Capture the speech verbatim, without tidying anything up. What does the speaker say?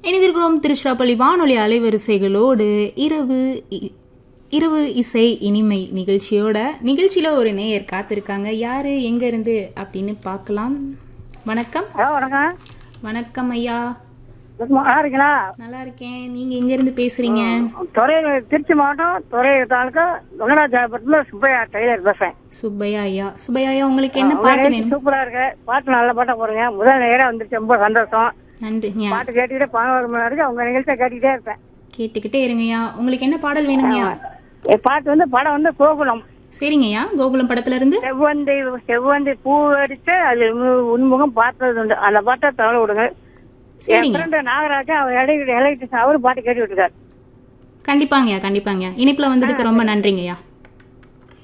இணைந்திருக்கிறோம் திருச்சிராப்பள்ளி வானொலி அலைவரிசைகளோடு இரவு இரவு இசை இனிமை நிகழ்ச்சியோட. நிகழ்ச்சியில ஒரு நேயர் காத்திருக்காங்க. யாரு எங்க இருந்து அப்படின்னு பார்க்கலாம். வணக்கம். வணக்கம். வணக்கம் ஐயா. நல்லா இருக்கீங்களா? நல்லா இருக்கேன். நீங்க எங்க இருந்து பேசுறீங்க? துறை திருச்சி மாவட்டம் துறை தாலுக்கா வெங்கடாஜலபுரத்துல சுப்பையா டெய்லர் பேசுறேன். சுப்பையா ஐயா. சுப்பையா ஐயா, உங்களுக்கு என்ன பாட்டு வேணும்? சூப்பரா இருக்கு பாட்டு, நல்ல பாட்டா போறீங்க. முதல் நேரம் வந்துருச்சு, ரொம்ப சந்தோஷம். நன்றிங்க. பாட்டு கேட்டுக்கிட்டே பதினோரு மணி வரைக்கும் உங்க நிகழ்ச்சியை கேட்டுக்கிட்டே இருப்பேன். கேட்டுக்கிட்டே இருங்கய்யா. உங்களுக்கு என்ன பாடல் வேணுங்கய்யா? பாட்டு வந்து படம் வந்து கோகுலம். சரிங்கய்யா. கோகுலம் படத்துல இருந்து செவ்வந்தி செவ்வந்தி பூ அடிச்சு அது உன்முகம் பார்த்தது உண்டு, அந்த பாட்டை தவளை விடுங்க. நாகராஜா அவர் இடையில அவரு பாட்டு கேட்டு விட்டுருக்காரு. கண்டிப்பாங்கய்யா கண்டிப்பாங்கய்யா. இனிப்புல வந்ததுக்கு ரொம்ப நன்றிங்கய்யா.